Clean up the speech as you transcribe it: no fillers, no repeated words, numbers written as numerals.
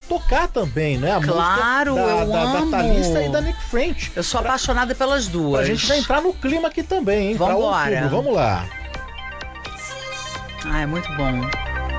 tocar também, né? A Claro, música eu da amo. Thalissa e da Nick French. Eu sou apaixonada pelas duas. A gente vai entrar no clima aqui também, hein? Vambora. Pra outubro. Vamos lá. Ah, é muito bom.